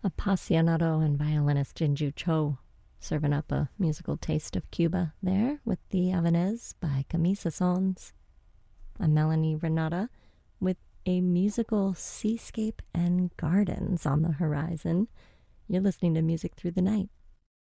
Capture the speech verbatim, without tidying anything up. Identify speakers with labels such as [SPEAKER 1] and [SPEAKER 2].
[SPEAKER 1] Appassionato and violinist Jinju Cho serving up a musical taste of Cuba there with the Havanese by Camisa Sons. I'm Melanie Renata with a musical seascape and gardens on the horizon. You're listening to Music Through the Night